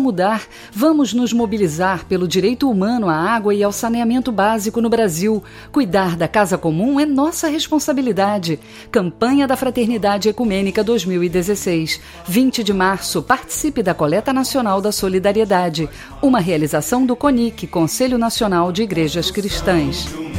mudar. Vamos nos mobilizar pelo direito humano à água e ao saneamento básico no Brasil. Cuidar da casa comum é nossa responsabilidade. Campanha da Fraternidade Ecumênica 2016. 20 de março, participe da Coleta Nacional da Solidariedade. Uma realização do CONIC, Conselho Nacional de Igrejas Cristãs.